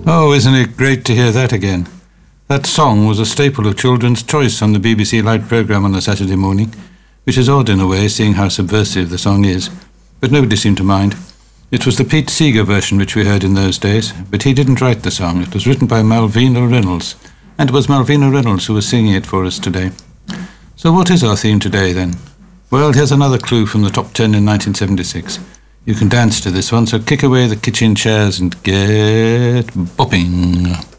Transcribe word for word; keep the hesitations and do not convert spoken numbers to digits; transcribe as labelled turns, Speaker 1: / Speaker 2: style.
Speaker 1: Oh, isn't it great to hear that again? That song was a staple of Children's Choice on the B B C Light programme on a Saturday morning, which is odd in a way, seeing how subversive the song is. But nobody seemed to mind. It was the Pete Seeger version which we heard in those days, but he didn't write the song. It was written by Malvina Reynolds, and it was Malvina Reynolds who was singing it for us today. So what is our theme today, then? Well, here's another clue from the top ten in nineteen seventy-six. You can dance to this one, so kick away the kitchen chairs and get bopping.